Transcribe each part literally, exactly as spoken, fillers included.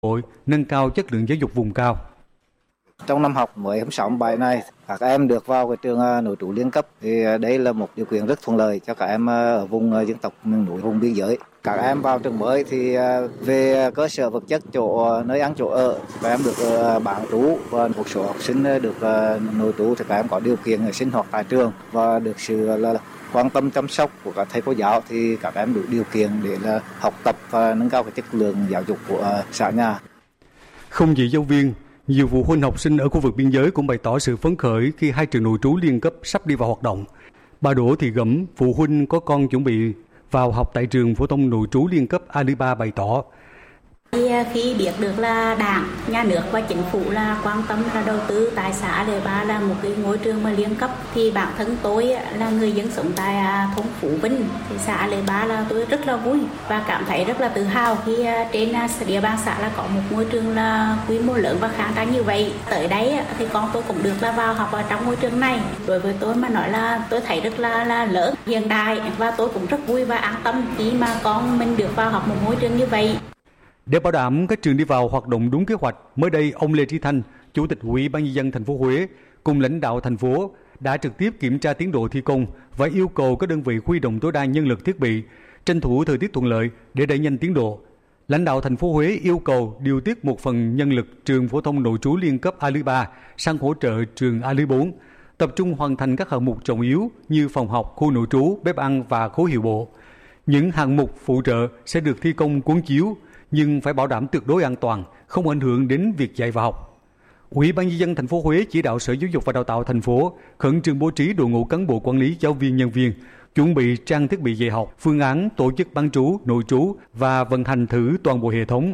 hội, nâng cao chất lượng giáo dục vùng cao. Trong năm học mới sáu bảy này, các em được vào cái trường nội trú liên cấp thì đây là một điều kiện rất thuận lợi cho các em ở vùng dân tộc miền núi, vùng biên giới. Các em vào trường mới thì về cơ sở vật chất, chỗ nơi ăn chỗ ở, các em được bán trú, và một số học sinh được nội trú thì các em có điều kiện sinh hoạt tại trường và được sự là quan tâm chăm sóc của các thầy cô giáo thì các em đủ điều kiện để là học tập và nâng cao cái chất lượng giáo dục của xã nhà. Không chỉ giáo viên, nhiều phụ huynh học sinh ở khu vực biên giới cũng bày tỏ sự phấn khởi khi hai trường nội trú liên cấp sắp đi vào hoạt động. Bà Đỗ Thị Gẩm, phụ huynh có con chuẩn bị vào học tại trường phổ thông nội trú liên cấp Aliba bày tỏ. Khi biết được là Đảng, nhà nước và chính phủ là quan tâm là đầu tư tại xã Aliba là một cái ngôi trường mà liên cấp, thì bản thân tôi là người dân sống tại thôn Phú Vinh, thì xã Aliba là tôi rất là vui và cảm thấy rất là tự hào khi trên địa bàn xã là có một ngôi trường là quy mô lớn và khang trang như vậy. Tới đây thì con tôi cũng được là vào học ở trong ngôi trường này. Đối với tôi mà nói là tôi thấy rất là là lớn, hiện đại, và tôi cũng rất vui và an tâm khi mà con mình được vào học một ngôi trường như vậy. Để bảo đảm các trường đi vào hoạt động đúng kế hoạch, mới đây ông Lê Trí Thanh, Chủ tịch Ủy ban nhân dân thành phố Huế cùng lãnh đạo thành phố đã trực tiếp kiểm tra tiến độ thi công và yêu cầu các đơn vị huy động tối đa nhân lực thiết bị, tranh thủ thời tiết thuận lợi để đẩy nhanh tiến độ. Lãnh đạo thành phố Huế yêu cầu điều tiết một phần nhân lực trường phổ thông nội trú liên cấp Ali ba sang hỗ trợ trường Ali bốn, tập trung hoàn thành các hạng mục trọng yếu như phòng học, khu nội trú, bếp ăn và khối hiệu bộ. Những hạng mục phụ trợ sẽ được thi công cuốn chiếu, nhưng phải bảo đảm tuyệt đối an toàn, không ảnh hưởng đến việc dạy và học. Ủy ban nhân dân thành phố Huế chỉ đạo Sở Giáo dục và Đào tạo thành phố khẩn trương bố trí đội ngũ cán bộ quản lý, giáo viên, nhân viên, chuẩn bị trang thiết bị dạy học, phương án tổ chức bán trú, nội trú và vận hành thử toàn bộ hệ thống.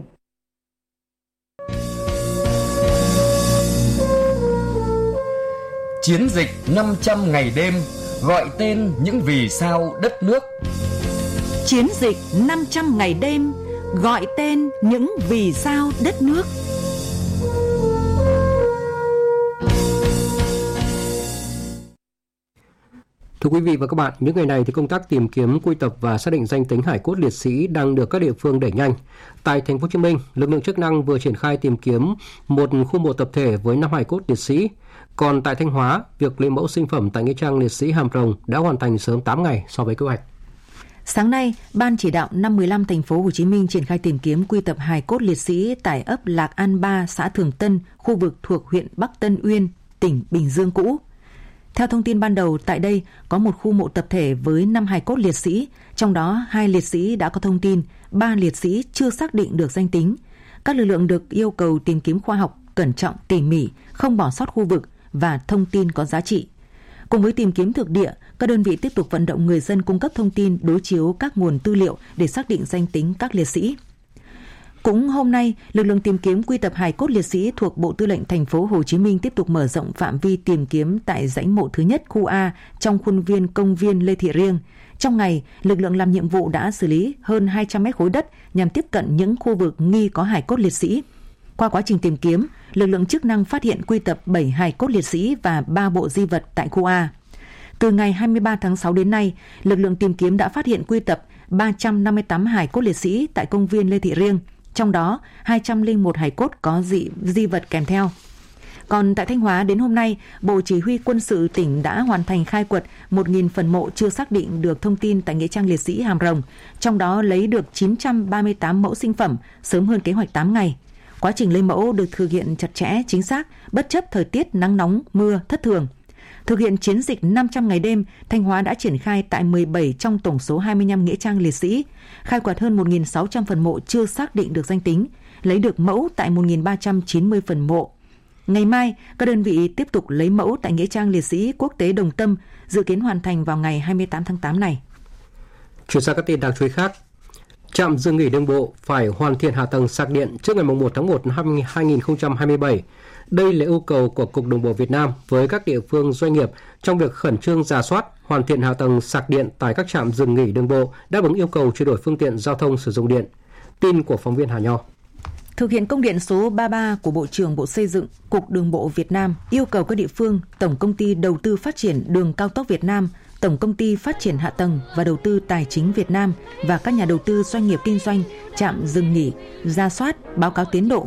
Chiến dịch năm trăm ngày đêm gọi tên những vì sao đất nước. Chiến dịch năm trăm ngày đêm gọi tên những vì sao đất nước. Thưa quý vị và các bạn, những ngày này thì công tác tìm kiếm, quy tập và xác định danh tính hải cốt liệt sĩ đang được các địa phương đẩy nhanh. Tại Thành phố Hồ Chí Minh, lực lượng chức năng vừa triển khai tìm kiếm một khu mộ tập thể với năm hải cốt liệt sĩ. Còn tại Thanh Hóa, việc lấy mẫu sinh phẩm tại nghĩa trang liệt sĩ Hàm Rồng đã hoàn thành sớm tám ngày so với kế hoạch. Sáng nay, Ban chỉ đạo năm mười lăm thành phố Hồ Chí Minh triển khai tìm kiếm quy tập hài cốt liệt sĩ tại ấp Lạc An ba, xã Thường Tân, khu vực thuộc huyện Bắc Tân Uyên, tỉnh Bình Dương cũ. Theo thông tin ban đầu, tại đây có một khu mộ tập thể với năm hài cốt liệt sĩ, trong đó hai liệt sĩ đã có thông tin, ba liệt sĩ chưa xác định được danh tính. Các lực lượng được yêu cầu tìm kiếm khoa học, cẩn trọng, tỉ mỉ, không bỏ sót khu vực và thông tin có giá trị. Cùng với tìm kiếm thực địa, các đơn vị tiếp tục vận động người dân cung cấp thông tin, đối chiếu các nguồn tư liệu để xác định danh tính các liệt sĩ. Cũng hôm nay, lực lượng tìm kiếm quy tập hài cốt liệt sĩ thuộc Bộ Tư lệnh Thành phố Hồ Chí Minh tiếp tục mở rộng phạm vi tìm kiếm tại dãy mộ thứ nhất khu A trong khuôn viên công viên Lê Thị Riêng. Trong ngày, lực lượng làm nhiệm vụ đã xử lý hơn hai trăm mét khối đất nhằm tiếp cận những khu vực nghi có hài cốt liệt sĩ. Qua quá trình tìm kiếm, lực lượng chức năng phát hiện quy tập bảy hài cốt liệt sĩ và ba bộ di vật tại khu A. Từ ngày hai mươi ba tháng sáu đến nay, lực lượng tìm kiếm đã phát hiện quy tập ba trăm năm mươi tám hài cốt liệt sĩ tại công viên Lê Thị Riêng, trong đó hai trăm lẻ một hài cốt có dị, di vật kèm theo. Còn tại Thanh Hóa, đến hôm nay, Bộ Chỉ huy Quân sự tỉnh đã hoàn thành khai quật một nghìn phần mộ chưa xác định được thông tin tại nghĩa trang liệt sĩ Hàm Rồng, trong đó lấy được chín trăm ba mươi tám mẫu sinh phẩm, sớm hơn kế hoạch tám ngày. Quá trình lấy mẫu được thực hiện chặt chẽ, chính xác, bất chấp thời tiết nắng nóng, mưa, thất thường. Thực hiện chiến dịch năm trăm ngày đêm, Thanh Hóa đã triển khai tại mười bảy trong tổng số hai mươi lăm nghĩa trang liệt sĩ, khai quật hơn một nghìn sáu trăm phần mộ chưa xác định được danh tính, lấy được mẫu tại một nghìn ba trăm chín mươi phần mộ. Ngày mai, các đơn vị tiếp tục lấy mẫu tại nghĩa trang liệt sĩ quốc tế Đồng Tâm, dự kiến hoàn thành vào ngày hai mươi tám tháng tám này. Chuyển sang các tin đáng chú ý khác. Trạm dừng nghỉ đường bộ phải hoàn thiện hạ tầng sạc điện trước ngày một tháng một năm hai nghìn không trăm hai mươi bảy. Đây là yêu cầu của Cục Đường bộ Việt Nam với các địa phương doanh nghiệp trong việc khẩn trương rà soát, hoàn thiện hạ tầng sạc điện tại các trạm dừng nghỉ đường bộ, đáp ứng yêu cầu chuyển đổi phương tiện giao thông sử dụng điện. Tin của phóng viên Hà Nho. Thực hiện công điện số ba mươi ba của Bộ trưởng Bộ Xây dựng, Cục Đường bộ Việt Nam yêu cầu các địa phương, Tổng công ty Đầu tư Phát triển Đường cao tốc Việt Nam Tổng Công ty Phát triển Hạ tầng và Đầu tư Tài chính Việt Nam và các nhà đầu tư doanh nghiệp kinh doanh trạm dừng nghỉ, rà soát, báo cáo tiến độ